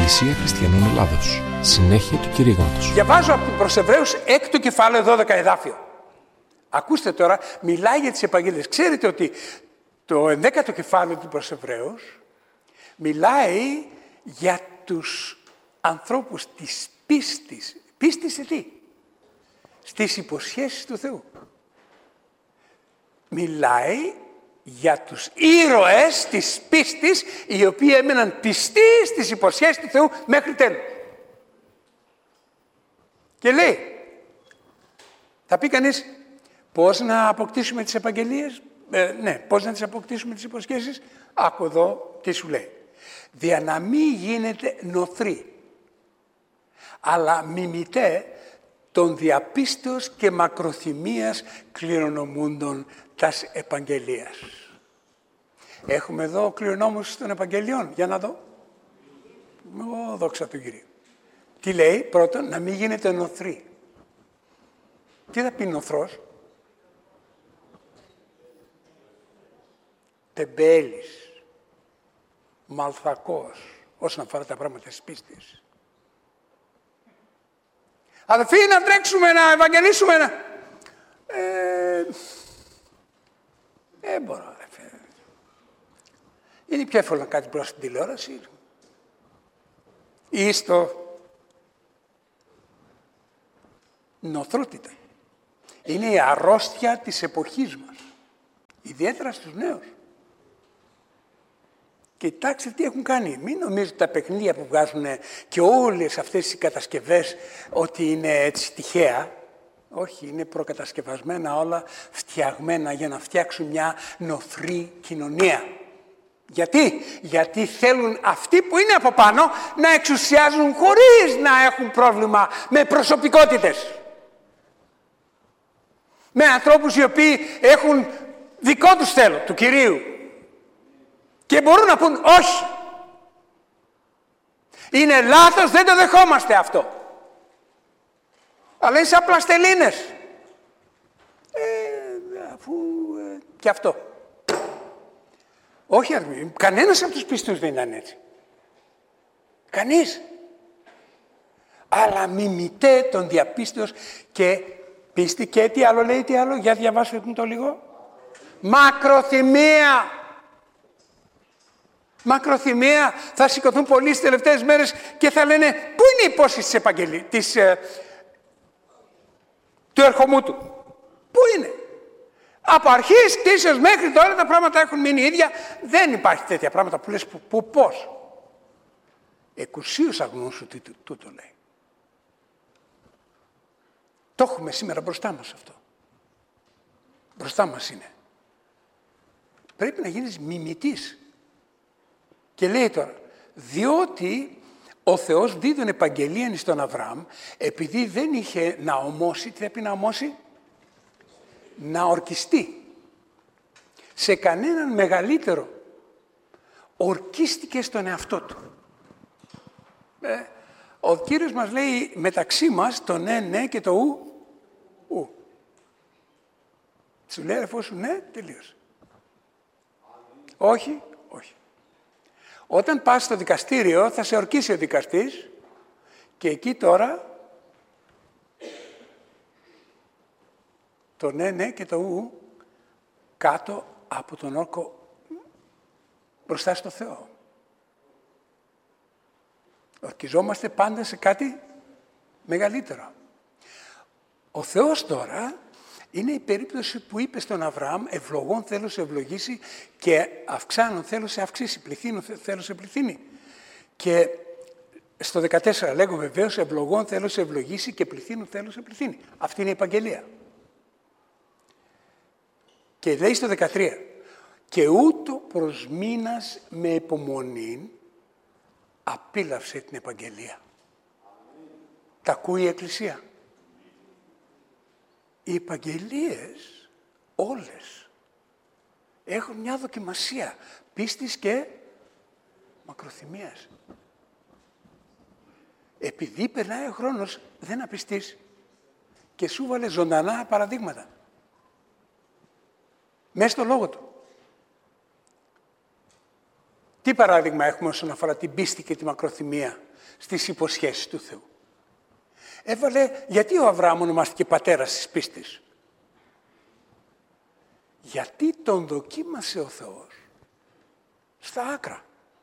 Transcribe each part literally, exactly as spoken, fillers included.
Εκκλησία Χριστιανών Ελλάδος. Συνέχεια του κηρύγματος. Διαβάζω από την προς Εβραίους έκτο κεφάλαιο δώδεκα εδάφιο. Ακούστε τώρα, μιλάει για τις επαγγελίες. Ξέρετε ότι το ενδέκατο κεφάλαιο του προς Εβραίους μιλάει για τους ανθρώπους της πίστης. Πίστη σε τι? Στις υποσχέσεις του Θεού. Μιλάει για τους ήρωες της πίστης, οι οποίοι έμεναν πιστοί στις υποσχέσεις του Θεού μέχρι τέλους. Και λέει, θα πει κανείς, πώς να αποκτήσουμε τις επαγγελίες, ε, ναι, πώς να τις αποκτήσουμε τις υποσχέσεις. Άκου εδώ τι σου λέει. Δια να μην γίνετε νοθροί, αλλά μιμητέ των διαπίστεως και μακροθυμίας κληρονομούντων τας επαγγελίας. Έχουμε εδώ κληρονόμους των επαγγελιών. Για να δω. Ω, δόξα του Κυρίου. Τι λέει? Πρώτον, να μην γίνετε νοθροί. Τι θα πει νοθρός? Τεμπέλης, μαλθακός, όσον αφορά τα πράγματα της πίστης. Αδελφοί, να τρέξουμε, να ευαγγελίσουμε, να... Ε, δεν μπορώ, αδελφοί. Είναι πιο εύκολο να κάτι μπροστά στην τηλεόραση ή στο νοθρότητα. Είναι η αρρώστια της εποχής μας, ιδιαίτερα στους νέους. Κοιτάξτε τι έχουν κάνει. Μην νομίζετε τα παιχνίδια που βγάζουν και όλες αυτές οι κατασκευές ότι είναι έτσι τυχαία. Όχι, είναι προκατασκευασμένα όλα, φτιαγμένα για να φτιάξουν μια νοθρή κοινωνία. Γιατί? Γιατί θέλουν αυτοί που είναι από πάνω να εξουσιάζουν χωρίς να έχουν πρόβλημα με προσωπικότητες. Με ανθρώπους οι οποίοι έχουν δικό τους θέλω, του Κυρίου. Και μπορούν να πούν όχι. Είναι λάθος, δεν το δεχόμαστε αυτό. Αλλά είναι σαν πλαστελίνες. Ε, αφού ε, και αυτό. Όχι, αρμή, κανένας από τους πιστούς δεν ήταν έτσι. Κανείς. Αλλά μιμητέ τον διαπίστεως και πίστη και τι άλλο λέει, τι άλλο. Για διαβάστε μου το λίγο. Μακροθυμία. Μακροθυμία. Θα σηκωθούν πολλοί στις τελευταίες μέρες και θα λένε πού είναι η υπόσχεση της επαγγελίας, της, ε, του ερχομού του. Πού είναι? Από αρχής κτήσεως μέχρι τώρα τα πράγματα έχουν μείνει ίδια. Δεν υπάρχει τέτοια πράγματα που λες που, που πώς. Εκουσίως αγνούσου τι τούτο λέει. Το έχουμε σήμερα μπροστά μας αυτό. Μπροστά μας είναι. Πρέπει να γίνεις μιμητής. Και λέει τώρα, διότι ο Θεός δίδων επαγγελίαν στον Αβραάμ, επειδή δεν είχε να ομώσει, τι θα πει να ομώσει? Να ορκιστεί. Σε κανέναν μεγαλύτερο ορκίστηκε στον εαυτό του. Ε, ο Κύριος μας λέει μεταξύ μας το ναι, ναι και το ου, ου. Σου λέει αφού σου ναι, τελείωσε. Όχι, όχι. Όταν πας στο δικαστήριο θα σε ορκίσει ο δικαστής και εκεί τώρα το ναι, ναι και το ου κάτω από τον όρκο μπροστά στο Θεό. Ορκιζόμαστε πάντα σε κάτι μεγαλύτερο. Ο Θεός τώρα είναι η περίπτωση που είπε στον Αβραάμ ευλογών θέλω σε ευλογήσει και αυξάνων θέλω σε αυξήσει, πληθύνων θέλω σε πληθύνει. Και στο δεκατέσσερα λέγω βεβαίως ευλογών θέλω σε ευλογήσει και πληθύνων θέλω σε πληθύνει. Αυτή είναι η επαγγελία. Και λέει στο δεκατρία και ούτω προς μήνας με υπομονή απίλαυσε την επαγγελία. Τα ακούει η Εκκλησία. Οι επαγγελίες όλες έχουν μια δοκιμασία πίστης και μακροθυμίας. Επειδή περνάει ο χρόνος δεν απιστείς και σου βάλε ζωντανά παραδείγματα. Μέσα στο λόγο του. Τι Τι παράδειγμα έχουμε όσον αφορά την πίστη και τη μακροθυμία στις υποσχέσεις του Θεού. Έβαλε, γιατί ο Αβραάμ ονομάστηκε πατέρας της πίστης. Γιατί τον δοκίμασε ο Θεός στα άκρα.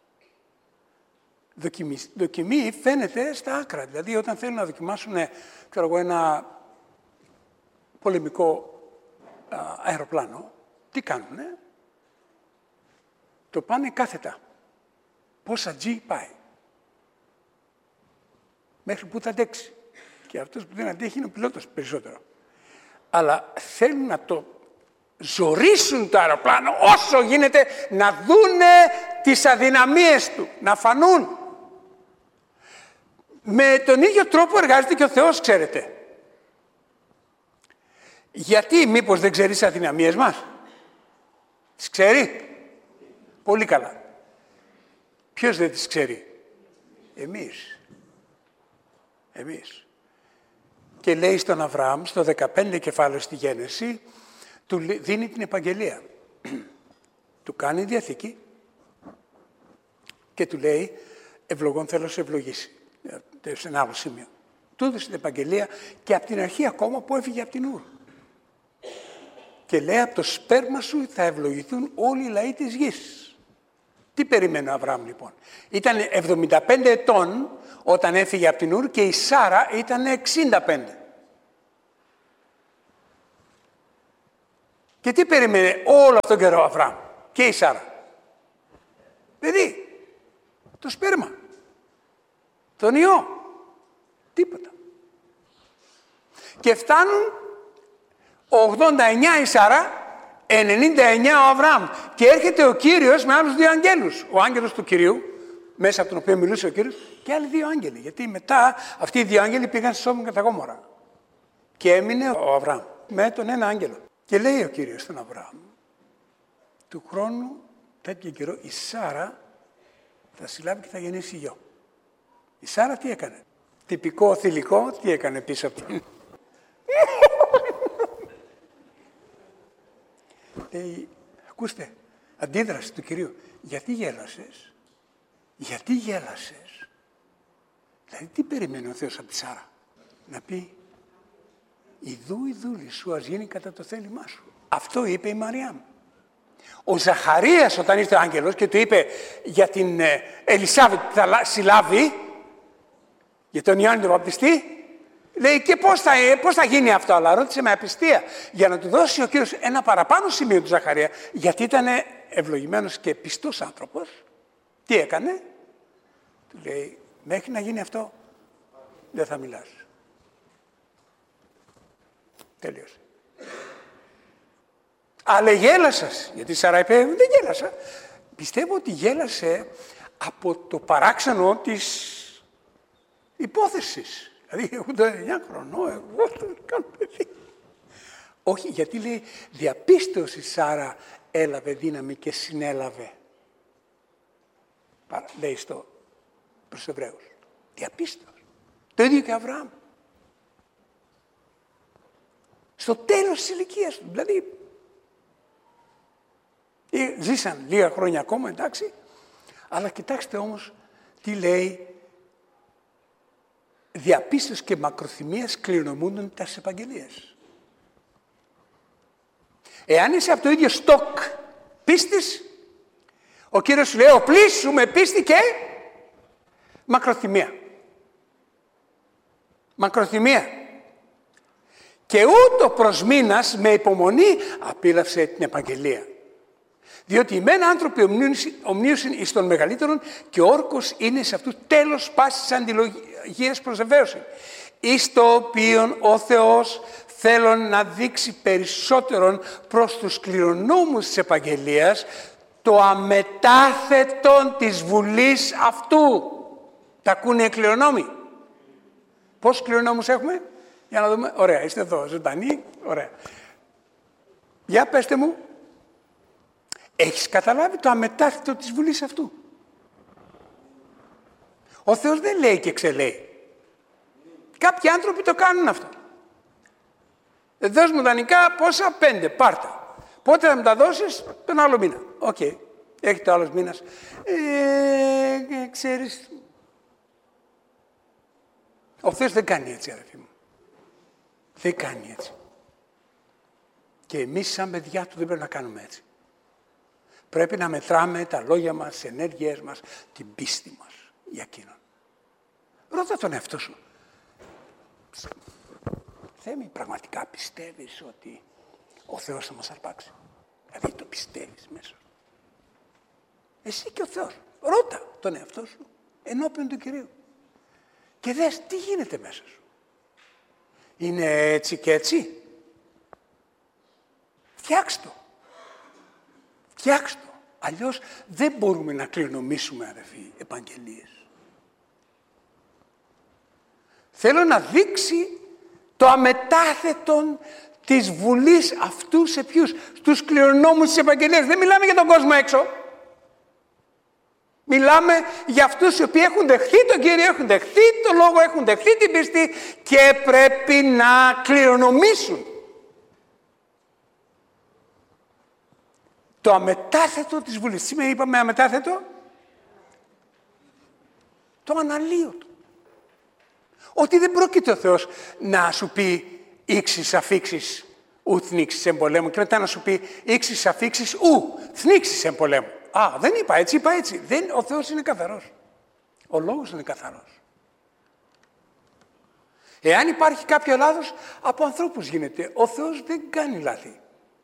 Δοκιμή, δοκιμή φαίνεται στα άκρα. Δηλαδή όταν θέλουν να δοκιμάσουν ξέρω εγώ, ένα πολεμικό α, αεροπλάνο, τι κάνουνε. Το πάνε κάθετα. Πόσα G πάει. Μέχρι που θα αντέξει. Και αυτός που δεν αντέχει είναι ο πιλότος περισσότερο. Αλλά θέλουν να το ζορίσουν το αεροπλάνο όσο γίνεται, να δούνε τις αδυναμίες του, να φανούν. Με τον ίδιο τρόπο εργάζεται και ο Θεός, ξέρετε. Γιατί, μήπως δεν ξέρει τις αδυναμίες μας. Τις ξέρει. Πολύ καλά. Ποιος δεν τις ξέρει. Εμείς. Εμείς. Και λέει στον Αβραάμ, στο δεκαπέντε κεφάλαιο στη Γένεση, του δίνει την επαγγελία. Του κάνει διαθήκη και του λέει, ευλογών θέλω σε ευλογήσει. Σε ένα άλλο σημείο. Του έδωσε την επαγγελία και από την αρχή ακόμα που έφυγε από την Ούρ. Και λέει, από το σπέρμα σου θα ευλογηθούν όλοι οι λαοί της γης. Τι περιμένει ο Αβραάμ λοιπόν. Ήταν εβδομήντα πέντε ετών όταν έφυγε από την Ούρ και η Σάρα ήταν εξήντα πέντε. Και τι περίμενε όλο αυτόν τον καιρό ο Αβραάμ και η Σάρα. Παιδί, το σπέρμα, τον ιό, τίποτα. Και φτάνουν ογδόντα εννιά η Σάρα, ενενήντα εννιά ο Αβραάμ. Και έρχεται ο Κύριος με άλλους δύο αγγέλους. Ο άγγελος του Κυρίου, μέσα από τον οποίο μιλούσε ο Κύριος, και άλλοι δύο άγγελοι. Γιατί μετά αυτοί οι δύο άγγελοι πήγαν στη Σόδομο και τα Γόμορα. Και έμεινε ο Αβραάμ με τον ένα άγγελο. Και λέει ο Κύριος στον Αβραάμ, του χρόνου τέτοιο καιρό η Σάρα θα συλλάβει και θα γεννήσει γιο. Η Σάρα τι έκανε. Τυπικό θηλυκό, τι έκανε πίσω από την. Λέει, ακούστε, αντίδραση του Κυρίου. Γιατί γέλασες. Γιατί γέλασες. Δηλαδή τι περιμένει ο Θεός από τη Σάρα. Να πει, ιδού η δούλη σου ας γίνει κατά το θέλημά σου. Αυτό είπε η Μαριάμ. Ο Ζαχαρίας όταν ήρθε ο άγγελος και του είπε για την Ελισάβετ που θα συλλάβει, για τον Ιωάννη τον Βαπτιστή, λέει και πώς θα, πώς θα γίνει αυτό, αλλά ρώτησε με απιστία για να του δώσει ο Κύριος ένα παραπάνω σημείο του Ζαχαρία, γιατί ήταν ευλογημένος και πιστός άνθρωπος. Τι έκανε, του λέει, μέχρι να γίνει αυτό δεν θα μιλάς. Τελείωσε. Αλλά γέλασας, γιατί η Σάρα είπε, δεν γέλασα. Πιστεύω ότι γέλασε από το παράξενο της υπόθεσης. Δηλαδή, ογδόντα εννιά χρονών, εγώ θα κάνω παιδί. Όχι, γιατί λέει, διαπίστωση η Σάρα έλαβε δύναμη και συνέλαβε. Παρα, λέει στο προς τους Εβραίους. Διαπίστωση. Το ίδιο και Αβραάμ. Στο τέλος της ηλικίας του. Δηλαδή, ζήσαν λίγα χρόνια ακόμα, εντάξει. Αλλά κοιτάξτε όμως τι λέει. Διαπίστωση και μακροθυμίας κληρονομούνται τας επαγγελίες. Εάν είσαι από το ίδιο στόκ πίστης, ο Κύριος σου λέει, οπλίσου με πίστη και μακροθυμία. Μακροθυμία. Και ούτω προς μήνας με υπομονή απίλαυσε την επαγγελία. Διότι οι μεν άνθρωποι ομνίωσιν εις των μεγαλύτερων και ο όρκος είναι σε αυτού τέλος πάσης αντιλογίας προσεβαίωσιν. Εις το οποίον ο Θεός θέλω να δείξει περισσότερον προς τους κληρονόμους της επαγγελίας το αμετάθετον της βουλής αυτού. Τα ακούνε οι κληρονόμοι. Πόσους κληρονόμους έχουμε? Για να δούμε. Ωραία, είστε εδώ, ζωντανοί. Ωραία. Για πέστε μου. Έχεις καταλάβει το αμετάθετο της βουλής αυτού. Ο Θεός δεν λέει και ξελέει. Κάποιοι άνθρωποι το κάνουν αυτό. Δώσ' μου δανεικά πόσα, πέντε, πάρτα. Πότε θα μου τα δώσεις, τον άλλο μήνα. Οκ. Okay. Έρχεται ο άλλος μήνας. Ε, ξέρεις, ο Θεός δεν κάνει έτσι, αδερφοί μου. Δεν κάνει έτσι. Και εμείς σαν παιδιά του δεν πρέπει να κάνουμε έτσι. Πρέπει να μετράμε τα λόγια μας, τις ενέργειές μας, την πίστη μας για εκείνον. Ρώτα τον εαυτό σου. Θέμη, πραγματικά πιστεύεις ότι ο Θεός θα μας αρπάξει? Δηλαδή το πιστεύεις μέσα. Εσύ και ο Θεός. Ρώτα τον εαυτό σου ενώπιον του Κυρίου. Και δες τι γίνεται μέσα σου. Είναι έτσι και έτσι? Φτιάξ' το. Φτιάξ' το. Αλλιώς δεν μπορούμε να κληρονομήσουμε, αδερφοί, επαγγελίες. Θέλω να δείξει το αμετάθετον της Βουλής αυτού σε ποιους? Στους κληρονόμους της επαγγελίας. Δεν μιλάμε για τον κόσμο έξω. Μιλάμε για αυτούς οι οποίοι έχουν δεχθεί τον Κύριο, έχουν δεχθεί τον Λόγο, έχουν δεχθεί την πίστη και πρέπει να κληρονομήσουν. Το αμετάθετο της Βουλής. Σήμερα είπαμε αμετάθετο. Το αναλύωτο. Ότι δεν πρόκειται ο Θεός να σου πει ήξεις αφήξεις ου θνήξεις εν πολέμου και μετά να σου πει ήξεις αφήξεις ου θνήξεις εν πολέμου. Α, δεν είπα έτσι, είπα έτσι. Δεν, ο Θεός είναι καθαρός. Ο λόγος είναι καθαρός. Εάν υπάρχει κάποιο λάθος, από ανθρώπους γίνεται. Ο Θεός δεν κάνει λάθη.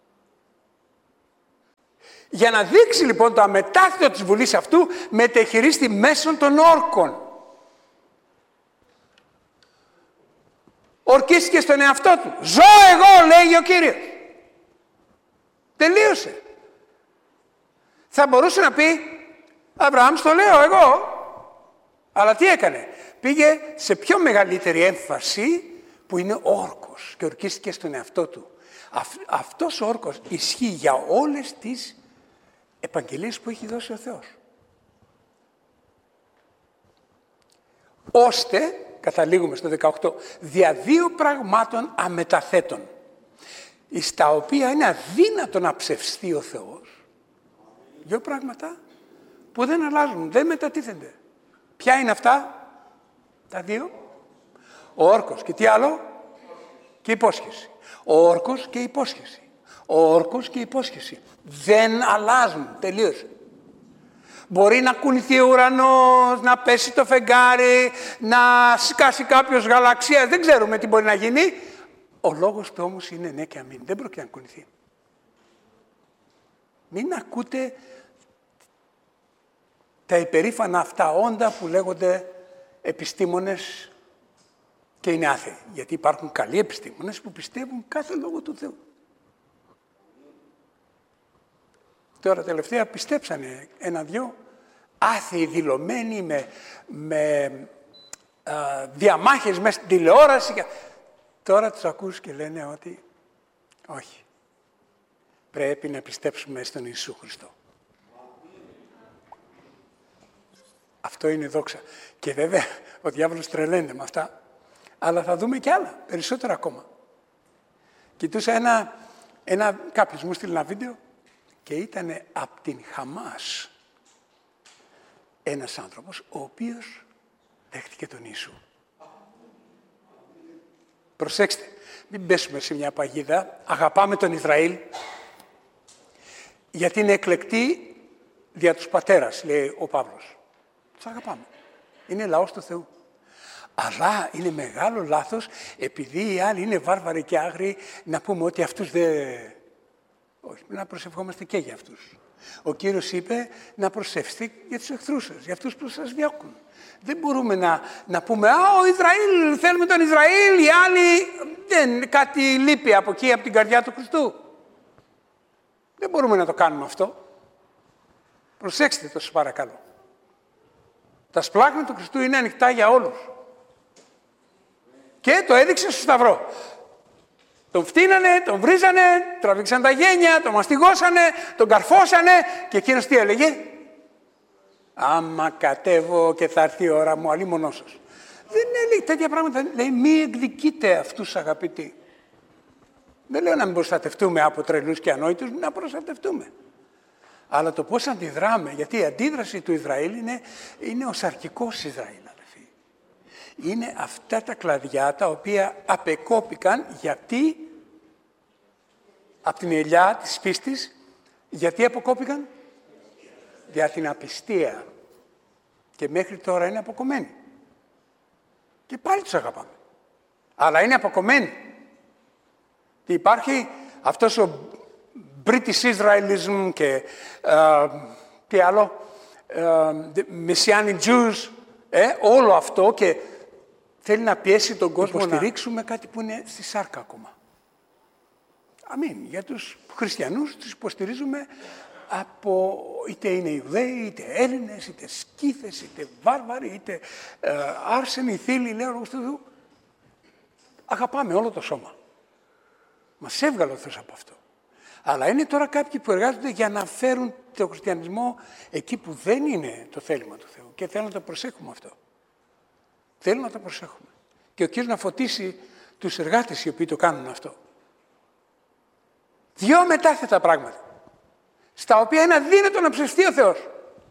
Για να δείξει λοιπόν το αμετάθετο της Βουλής αυτού, μετεχειρίστη μέσω των όρκων. Ορκίστηκε στον εαυτό του. Ζω εγώ, λέγει ο Κύριος. Τελείωσε. Θα μπορούσε να πει, Αβραάμ, στο λέω εγώ. Αλλά τι έκανε? Πήγε σε πιο μεγαλύτερη έμφαση που είναι όρκος και ορκίστηκε στον εαυτό του. Αυτ, αυτός ο όρκος ισχύει για όλες τις επαγγελίες που έχει δώσει ο Θεός. Ώστε, καταλήγουμε στο δεκαοκτώ, δια δύο πραγμάτων αμεταθέτων, στα οποία είναι αδύνατο να ψευστεί ο Θεός. Δύο πράγματα που δεν αλλάζουν, δεν μετατίθενται. Ποια είναι αυτά? Τα δύο. Ο όρκος και τι άλλο? Και η υπόσχεση. Ο όρκος και η υπόσχεση. Ο όρκος και η υπόσχεση. Δεν αλλάζουν. Τελείωσε. Μπορεί να κουνηθεί ο ουρανός, να πέσει το φεγγάρι, να σκάσει κάποιος γαλαξίας. Δεν ξέρουμε τι μπορεί να γίνει. Ο λόγος του όμως είναι ναι και αμήν. Δεν πρόκειται να κουνηθεί. Μην ακούτε τα υπερήφανα αυτά όντα που λέγονται επιστήμονες και είναι άθεοι. Γιατί υπάρχουν καλοί επιστήμονες που πιστεύουν κάθε λόγο του Θεού. Τώρα τελευταία πιστέψανε ένα-δυο άθεοι δηλωμένοι με, με α, διαμάχες μέσα στην τηλεόραση. Τώρα τους ακούς και λένε ότι όχι. Πρέπει να πιστέψουμε στον Ιησού Χριστό. Αυτό είναι δόξα. Και βέβαια ο διάβολος τρελαίνεται με αυτά. Αλλά θα δούμε κι άλλα, περισσότερα ακόμα. Κοιτούσα ένα, ένα κάποιος μου στείλει ένα βίντεο και ήταν από την Χαμάς ένας άνθρωπος ο οποίος δέχτηκε τον Ιησού. Προσέξτε, μην πέσουμε σε μια παγίδα. Αγαπάμε τον Ισραήλ γιατί είναι εκλεκτοί δια τους πατέρας, λέει ο Παύλος. Τους αγαπάμε. Είναι λαός του Θεού. Αλλά είναι μεγάλο λάθος, επειδή οι άλλοι είναι βάρβαροι και άγριοι, να πούμε ότι αυτούς δεν... Όχι, να προσευχόμαστε και για αυτούς. Ο Κύριος είπε να προσεύσετε για τους εχθρούς σας, για αυτούς που σας διώκουν. Δεν μπορούμε να, να πούμε «Α, ο Ισραήλ, θέλουμε τον Ισραήλ, οι άλλοι...» Δεν, κάτι λείπει από εκεί, από την καρδιά του Χριστού. Δεν μπορούμε να το κάνουμε αυτό. Προσέξτε το, σας παρακαλώ. Τα σπλάχνα του Χριστού είναι ανοιχτά για όλους. Και το έδειξε στο Σταυρό. Τον φτύνανε, τον βρίζανε, τραβήξαν τα γένια, τον μαστιγώσανε, τον καρφώσανε και εκείνος τι έλεγε? Άμα κατέβω και θα έρθει η ώρα μου, αλίμονός σας. Δεν έλεγε τέτοια πράγματα. Λέει μη εκδικείτε αυτούς αγαπητοί. Δεν λέω να μην προστατευτούμε από τρελούς και ανόητους, να προστατευτούμε. αλλά το πώς αντιδράμε, γιατί η αντίδραση του Ισραήλ είναι, είναι ο σαρκικός Ισραήλ, αδελφοί. Είναι αυτά τα κλαδιά τα οποία απεκόπηκαν γιατί, από την ελιά της πίστης, γιατί αποκόπηκαν, για την απιστία. Και μέχρι τώρα είναι αποκομμένοι. Και πάλι τους αγαπάμε. Αλλά είναι αποκομμένοι. Και υπάρχει αυτός ο British Israelism και uh, τι άλλο, uh, Messianic Jews, ε, όλο αυτό, και θέλει να πιέσει τον κόσμο να στηρίξουμε κάτι που είναι στη σάρκα ακόμα. Αμήν. Για τους χριστιανούς τους υποστηρίζουμε από είτε είναι Ιουδαίοι, είτε Έλληνες, είτε Σκύθες, είτε Βάρβαροι, είτε uh, άρσενοι, θήλοι, λέω λόγος του Θεού. Αγαπάμε όλο το σώμα. Μας έβγαλε ο Θεός από αυτό. Αλλά είναι τώρα κάποιοι που εργάζονται για να φέρουν τον χριστιανισμό εκεί που δεν είναι το θέλημα του Θεού. Και θέλω να το προσέχουμε αυτό. Θέλω να το προσέχουμε. Και ο Κύριος να φωτίσει τους εργάτες οι οποίοι το κάνουν αυτό. Δυο μετάθετα πράγματα, στα οποία είναι αδύνατο να ψευστεί ο Θεός.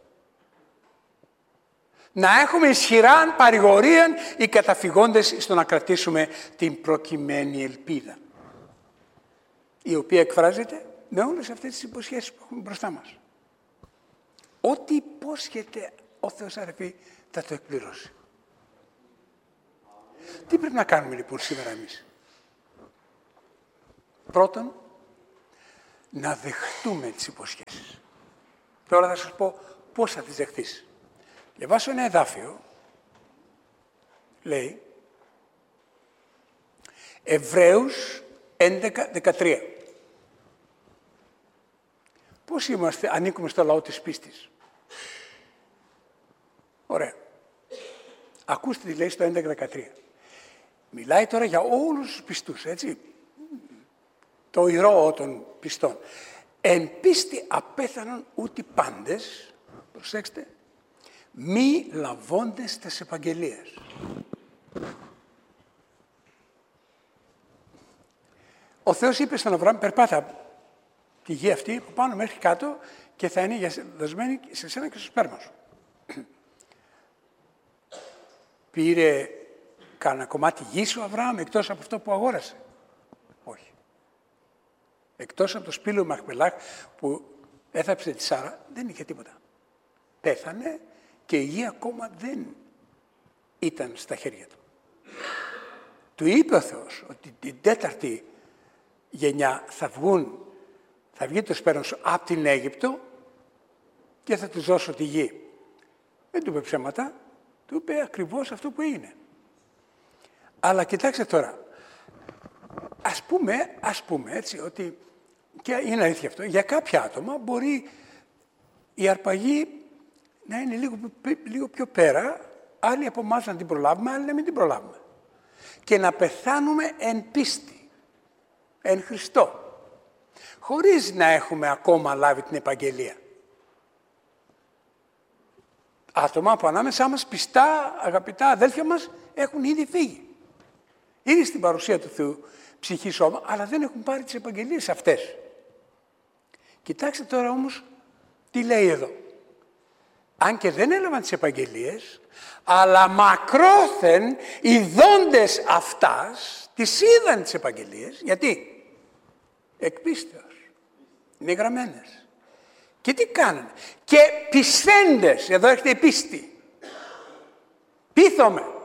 Να έχουμε ισχυράν παρηγορίαν οι καταφυγόντες στο να κρατήσουμε την προκειμένη ελπίδα, η οποία εκφράζεται με όλες αυτές τις υποσχέσεις που έχουμε μπροστά μας. Ό,τι υπόσχεται ο Θεός, αδελφοί, θα το εκπληρώσει. Τι πρέπει να κάνουμε λοιπόν σήμερα εμείς? Πρώτον, να δεχτούμε τις υποσχέσεις. Τώρα θα σας πω πώς θα τις δεχτείς. Διαβάσω ένα εδάφιο, λέει, Εβραίους έντεκα δεκατρία. Πώς είμαστε, ανήκουμε στο λαό της πίστης? Ωραία. Ακούστε τι λέει στο έντεκα δεκατρία. Μιλάει τώρα για όλους τους πιστούς, έτσι. Το ηρώο των πιστών. Εν πίστη απέθανον ούτε πάντες, προσέξτε, μη λαβώντες τες επαγγελίες. Ο Θεός είπε στον Αβραάμ, περπάτα τη γη αυτή από πάνω μέχρι κάτω και θα είναι δοσμένη σε σένα και στο σπέρμα σου. Πήρε κανένα κομμάτι γης ο Αβραάμ εκτός από αυτό που αγόρασε? Όχι. Εκτός από το σπήλαιο Μαχπελάχ που έθαψε τη Σάρα, δεν είχε τίποτα. Πέθανε και η γη ακόμα δεν ήταν στα χέρια του. Του είπε ο Θεός ότι την τέταρτη γενιά θα βγουν, θα βγει το σπέρμα σου από την Αίγυπτο και θα τους δώσω τη γη. Δεν του είπε ψέματα, του είπε ακριβώς αυτό που είναι. Αλλά κοιτάξτε τώρα, ας πούμε, ας πούμε έτσι, ότι, και είναι αλήθεια αυτό, για κάποια άτομα μπορεί η αρπαγή να είναι λίγο, λίγο πιο πέρα, άλλοι από εμάς να την προλάβουμε, άλλοι να μην την προλάβουμε. Και να πεθάνουμε εν πίστη, εν Χριστώ, χωρίς να έχουμε ακόμα λάβει την επαγγελία. Άτομα που ανάμεσά μας, πιστά, αγαπητά αδέλφια μας, έχουν ήδη φύγει. Είναι στην παρουσία του Θεού ψυχή σώμα, αλλά δεν έχουν πάρει τις επαγγελίες αυτές. Κοιτάξτε τώρα όμως τι λέει εδώ. Αν και δεν έλαβαν τις επαγγελίες, αλλά μακρόθεν οι δόντες αυτάς τις είδαν τις επαγγελίες. Γιατί? Εκ πίστεως. Είναι γραμμένες. Και τι κάνανε? Και πιστέντες, εδώ έχετε η πίστη. Πείθομαι.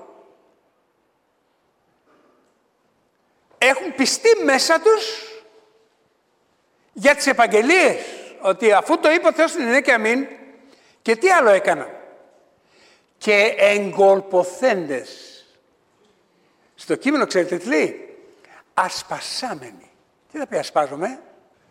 Έχουν πιστεί μέσα τους για τις επαγγελίες. Ότι αφού το είπε ο Θεός στην ναι και αμήν, και τι άλλο έκανα? Και εγκολποθέντες. Στο κείμενο ξέρετε τι λέει? Ασπασάμενοι. Τι θα πει ασπάζομαι?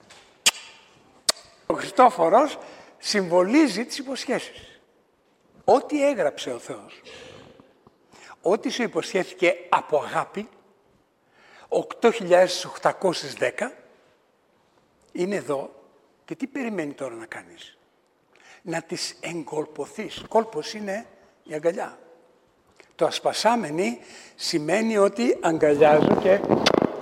Ο Χριστόφορος συμβολίζει τις υποσχέσεις. Ό,τι έγραψε ο Θεός, ό,τι σου υποσχέθηκε από αγάπη, οκτώ χιλιάδες οκτακόσιες δέκα, είναι εδώ. Και τι περιμένει τώρα να κάνεις? Να τις εγκολποθείς. Κόλπος είναι η αγκαλιά. Το ασπασάμενη σημαίνει ότι αγκαλιάζω και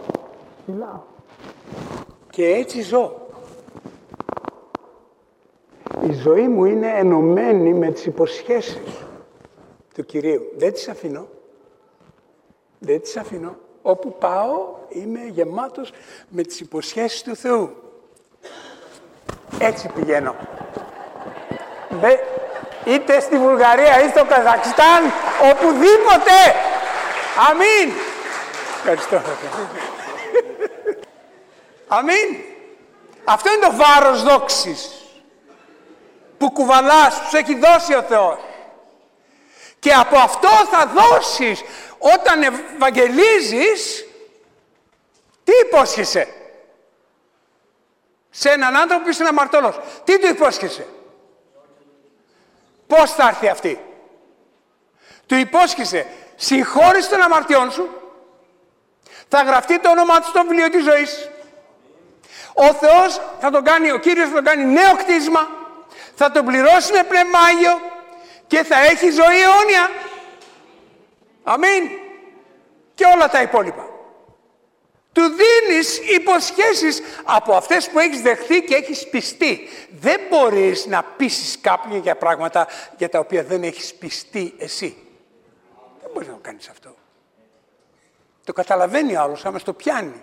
φυλάω. Και έτσι ζω. Η ζωή μου είναι ενωμένη με τις υποσχέσεις του Κυρίου. Δεν τις αφήνω. Δεν τις αφήνω. Όπου πάω είμαι γεμάτος με τις υποσχέσεις του Θεού. Έτσι πηγαίνω. Δε, είτε στη Βουλγαρία είτε στο Καζακστάν, οπουδήποτε. Αμήν. Ευχαριστώ. Αμήν. Αυτό είναι το βάρος δόξης που κουβαλάς, που σου έχει δώσει ο Θεός. Και από αυτό θα δώσεις όταν ευαγγελίζεις. Τι υπόσχεσαι σε έναν άνθρωπο που είσαι αμαρτωλός? Τι του υπόσχεσαι? Πώς θα έρθει αυτή? Του υπόσχεσαι συγχώρηση των αμαρτιών σου, θα γραφτεί το όνομά του στο βιβλίο της ζωής. Ο Θεός θα τον κάνει, ο Κύριος θα τον κάνει νέο κτίσμα, θα τον πληρώσει με Πνεύμα Άγιο και θα έχει ζωή αιώνια. Αμήν. Και όλα τα υπόλοιπα. Του δίνεις υποσχέσεις από αυτές που έχεις δεχθεί και έχεις πιστεί. Δεν μπορείς να πείσεις κάποιον για πράγματα για τα οποία δεν έχεις πιστεί εσύ. Δεν μπορείς να το κάνεις αυτό. Το καταλαβαίνει ο άλλος, άμεσα το πιάνει.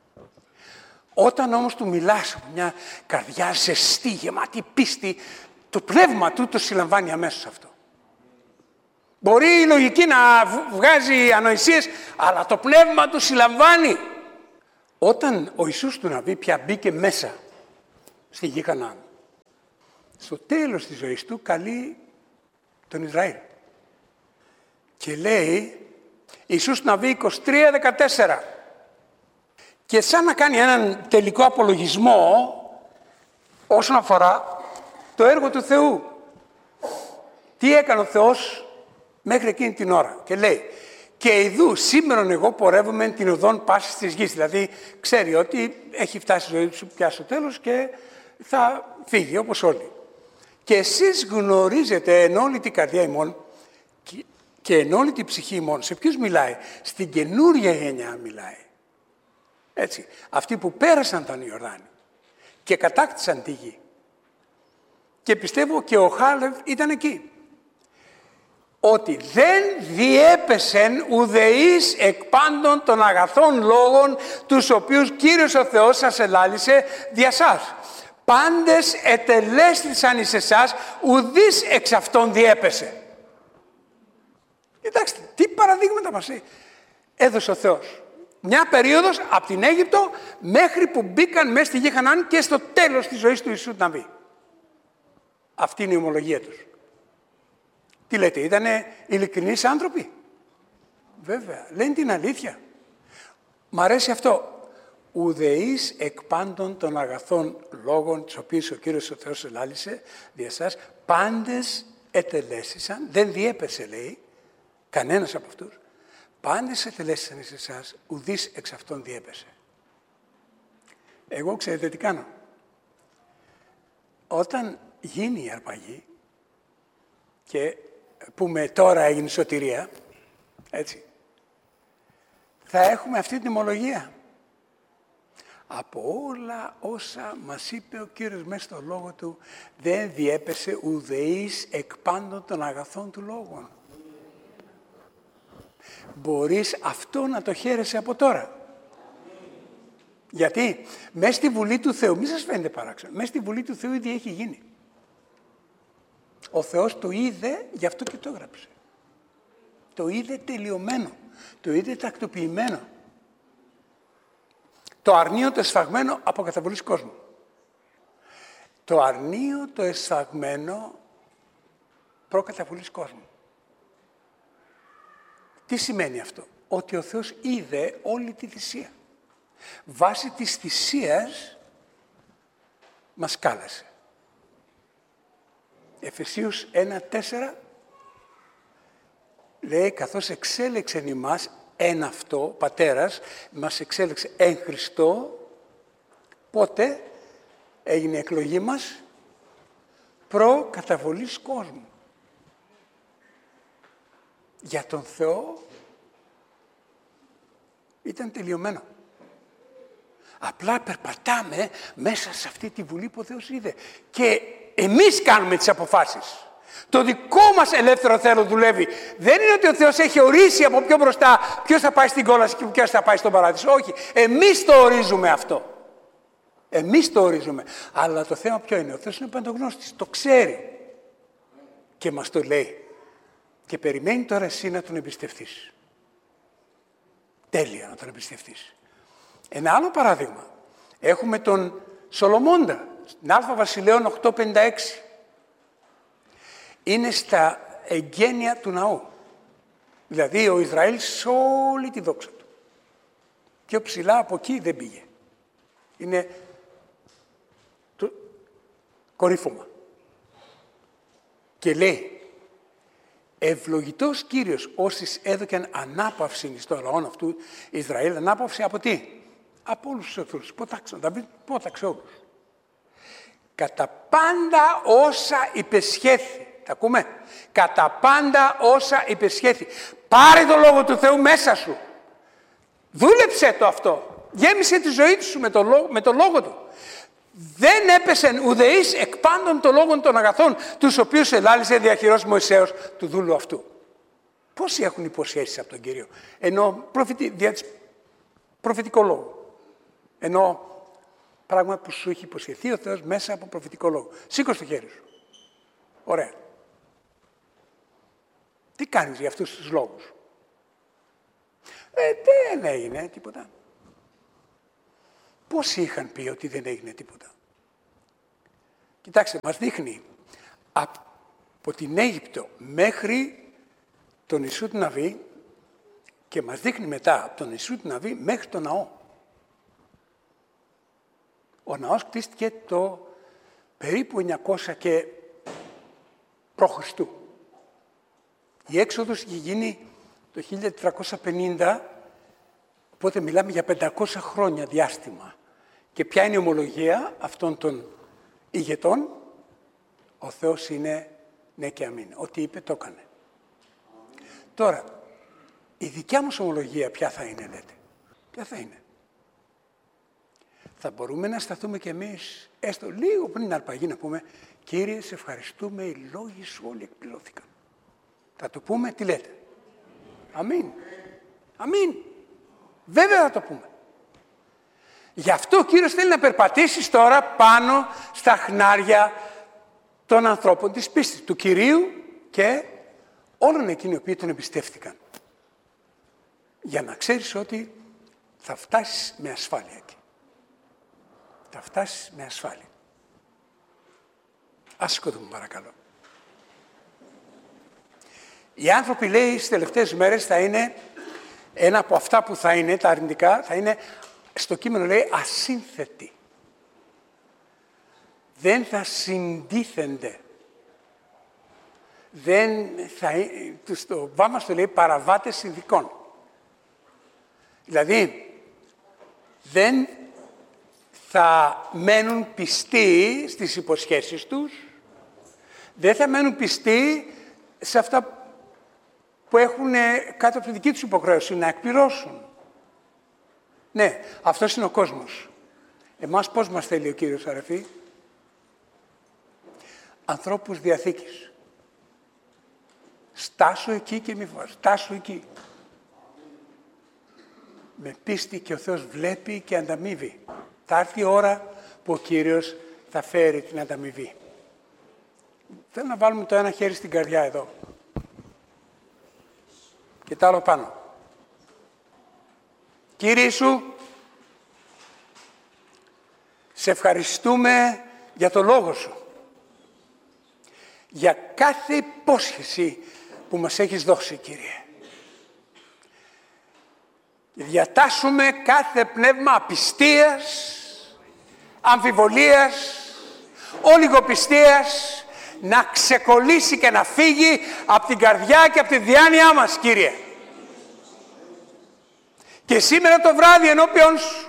Όταν όμως του μιλάς από μια καρδιά ζεστή, γεμάτη πίστη, το πνεύμα του το συλλαμβάνει αμέσως αυτό. Μπορεί η λογική να βγάζει ανοησίες, αλλά το πνεύμα του συλλαμβάνει. Όταν ο Ιησούς του Ναβί πια μπήκε μέσα στη γη Χαναάν, στο τέλος της ζωής του καλεί τον Ισραήλ. Και λέει, Ιησούς του Ναβί είκοσι τρία δεκατέσσερα, και σαν να κάνει έναν τελικό απολογισμό όσον αφορά το έργο του Θεού. Τι έκανε ο Θεός μέχρι εκείνη την ώρα. Και λέει, και ιδού σήμερον εγώ πορεύομαι την οδόν πάσης της γης. Δηλαδή ξέρει ότι έχει φτάσει η ζωή του πια στο τέλος και θα φύγει όπως όλοι. Και εσείς γνωρίζετε εν όλη την καρδιά ημών και εν όλη την ψυχή ημών. Σε ποιους μιλάει? Στην καινούρια γενιά μιλάει. Έτσι, αυτοί που πέρασαν τον Ιορδάνη και κατάκτησαν τη γη. Και πιστεύω και ο Χάλευ ήταν εκεί. Ότι δεν διέπεσεν ουδεής εκ πάντων των αγαθών λόγων τους οποίους Κύριος ο Θεός σας ελάλησε δια σας. Πάντες ετελέστησαν εις εσάς, ουδής εξ αυτών διέπεσε. Κοιτάξτε, τι παραδείγματα μας έδωσε ο Θεός. Μια περίοδος από την Αίγυπτο μέχρι που μπήκαν μέσα στη γη Χαναάν και στο τέλος της ζωής του Ιησού του Ναβί. Αυτή είναι η ομολογία τους. Τι λέτε, ήτανε ειλικρινείς άνθρωποι? Βέβαια, λένε την αλήθεια. Μ' αρέσει αυτό. Ουδεής εκ πάντων των αγαθών λόγων, τους οποίους ο Κύριος ο Θεός ελάλησε δια σας, πάντες ετελέστησαν, δεν διέπεσε λέει, κανένας από αυτούς, πάντες ετελέστησαν εις εσάς, ουδής εξ αυτών διέπεσε. Εγώ ξέρετε τι κάνω? Όταν γίνει η αρπαγή και πούμε τώρα έγινε σωτηρία, έτσι, θα έχουμε αυτή την ομολογία. Από όλα όσα μας είπε ο Κύριος μέσα στο λόγο του, δεν διέπεσε ουδεής εκ πάντων των αγαθών του λόγων. Μπορείς αυτό να το χαίρεσαι από τώρα. Γιατί μέσα στη Βουλή του Θεού, μη σας φαίνεται παράξενο, μέσα στη Βουλή του Θεού ήδη έχει γίνει. Ο Θεός το είδε, γι' αυτό και το έγραψε. Το είδε τελειωμένο, το είδε τακτοποιημένο. Το αρνείο το εσφαγμένο από καταβολής κόσμου. Το αρνείο το εσφαγμένο προκαταβολής κόσμου. Τι σημαίνει αυτό? Ότι ο Θεός είδε όλη τη θυσία. Βάσει της θυσίας μας κάλεσε. Εφεσίους ένα τέσσερα λέει, καθώς εξέλεξεν ημάς εν αυτό, πατέρας, μας εξέλεξε εν Χριστώ, πότε έγινε η εκλογή μας? Προ καταβολής κόσμου. Για τον Θεό ήταν τελειωμένο. Απλά περπατάμε μέσα σε αυτή τη Βουλή που ο Θεός είδε. Και εμείς κάνουμε τις αποφάσεις. Το δικό μας ελεύθερο θέλω δουλεύει. Δεν είναι ότι ο Θεός έχει ορίσει από πιο μπροστά ποιος θα πάει στην κόλαση και ποιος θα πάει στον παράδεισο. Όχι, εμείς το ορίζουμε αυτό. Εμείς το ορίζουμε. Αλλά το θέμα ποιο είναι? Ο Θεός είναι παντογνώστης, το ξέρει. Και μας το λέει. Και περιμένει τώρα εσύ να τον εμπιστευτείς. Τέλεια να τον εμπιστευτείς. Ένα άλλο παράδειγμα. Έχουμε τον Σολομώντα, στην Α Βασιλέων οκτώ πενήντα έξι. Είναι στα εγγένεια του ναού. Δηλαδή ο Ισραήλ σε όλη τη δόξα του. Πιο ψηλά από εκεί δεν πήγε. Είναι το κορύφωμα. Και λέει, ευλογητός Κύριος όσοι έδωκαν ανάπαυση στο λαό αυτού Ισραήλ. Ανάπαυση από τι? Από όλους τους εχθρούς. Πόταξε, να πει, πόταξε όλους. Κατά πάντα όσα υπεσχέθη. Τα ακούμε? Κατά πάντα όσα υπεσχέθη. Πάρε το Λόγο του Θεού μέσα σου. Δούλεψε το αυτό. Γέμισε τη ζωή σου με το λόγο, με το λόγο του. Δεν έπεσεν ουδεής εκ πάντων των λόγων των αγαθών, τους οποίους ελάλησε διαχειρός Μωυσέως του δούλου αυτού. Πόσοι έχουν υποσχέσεις από τον Κύριο? Ενώ προφητι, δια της προφητικό λόγο. Ενώ πράγμα που σου έχει υποσχεθεί ο Θεός μέσα από προφητικό λόγο. Σήκω το χέρι σου. Ωραία. Τι κάνεις για αυτούς τους λόγους? Ε, δεν έγινε τίποτα. Πόσοι είχαν πει ότι δεν έγινε τίποτα? Κοιτάξτε, μας δείχνει από την Αίγυπτο μέχρι τον Ιησού του Ναβί και μας δείχνει μετά από τον Ιησού του Ναβί μέχρι τον ναό. Ο ναός κτίστηκε το περίπου εννιακόσια και π.Χ. Η έξοδος είχε γίνει το χίλια τετρακόσια πενήντα, οπότε μιλάμε για πεντακόσια χρόνια διάστημα. Και ποια είναι η ομολογία αυτών των ηγετών? Ο Θεός είναι ναι και αμήν. Ό,τι είπε το έκανε. Τώρα, η δικιά μας ομολογία ποια θα είναι, λέτε? Ποια θα είναι? Θα μπορούμε να σταθούμε κι εμείς, έστω λίγο πριν την αρπαγή, να πούμε, Κύριε, σε ευχαριστούμε, οι λόγοι σου όλοι εκπληρώθηκαν. Θα το πούμε, τι λέτε? Αμήν. Αμήν. Βέβαια θα το πούμε. Γι' αυτό ο Κύριος θέλει να περπατήσεις τώρα πάνω στα χνάρια των ανθρώπων της πίστης, του Κυρίου και όλων εκείνοι οι οποίοι τον εμπιστεύτηκαν. Για να ξέρεις ότι θα φτάσεις με ασφάλεια εκεί. Θα φτάσεις με ασφάλεια. Ας σηκωθούμε παρακαλώ. Οι άνθρωποι, λέει, στις τελευταίες μέρες θα είναι, ένα από αυτά που θα είναι, τα αρνητικά, θα είναι, στο κείμενο λέει, ασύνθετοι. Δεν θα συντίθενται. Δεν θα, το βάμα στο λέει, παραβάτες συνδικών. Δηλαδή, δεν θα μένουν πιστοί στις υποσχέσεις τους, δεν θα μένουν πιστοί σε αυτά που έχουν κάτω από τη δική τους υποχρέωση να εκπληρώσουν. Ναι, αυτός είναι ο κόσμος. Εμάς πώς μας θέλει ο Κύριος, αρεφοί? Ανθρώπους διαθήκης. Στάσου εκεί και μη φοβάσαι. Στάσου εκεί. Με πίστη και ο Θεός βλέπει και ανταμείβει. Θα έρθει η ώρα που ο Κύριος θα φέρει την ανταμοιβή. Θέλω να βάλουμε το ένα χέρι στην καρδιά εδώ. Και το άλλο πάνω. Κύριε Ιησού, σε ευχαριστούμε για το Λόγο Σου. Για κάθε υπόσχεση που μας έχεις δώσει, Κύριε. Διατάσσουμε κάθε πνεύμα απιστίας, αμφιβολίας, ολιγοπιστίας να ξεκολλήσει και να φύγει από την καρδιά και από τη διάνοιά μας, Κύριε. Και σήμερα το βράδυ ενώπιον Σου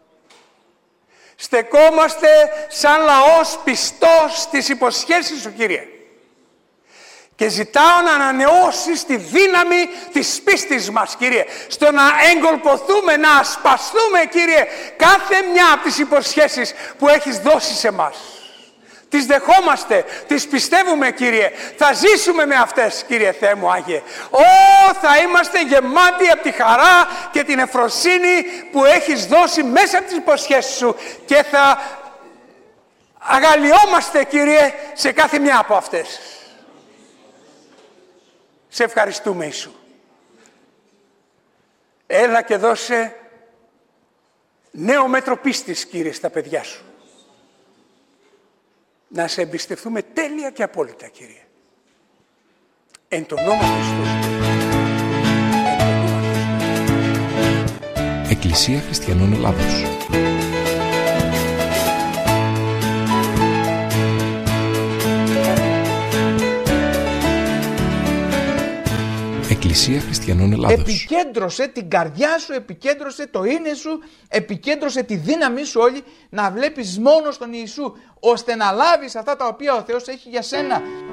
στεκόμαστε σαν λαός πιστός στις υποσχέσεις Σου, Κύριε. Και ζητάω να ανανεώσεις τη δύναμη της πίστης μας, Κύριε, στο να εγκολποθούμε, να ασπαστούμε, Κύριε, κάθε μια από τις υποσχέσεις που έχεις δώσει σε μας. Τις δεχόμαστε, τις πιστεύουμε, Κύριε. Θα ζήσουμε με αυτές, Κύριε Θεέ μου Άγιε. Ω, θα είμαστε γεμάτοι από τη χαρά και την ευφροσύνη που έχεις δώσει μέσα από τις υποσχέσεις σου και θα αγαλιόμαστε, Κύριε, σε κάθε μια από αυτές. Σε ευχαριστούμε, Ιησού. Έλα και δώσε νέο μέτρο πίστης, Κύριε, στα παιδιά σου. Να σε εμπιστευτούμε τέλεια και απόλυτα, Κύριε. Εν το νόμο του Χριστού. Εκκλησία Χριστιανών Ελλάδος. Εκκλησία Χριστιανών Ελλάδος. Επικέντρωσε την καρδιά σου, επικέντρωσε το είναι σου, επικέντρωσε τη δύναμή σου όλη να βλέπεις μόνο στον Ιησού, ώστε να λάβεις αυτά τα οποία ο Θεός έχει για σένα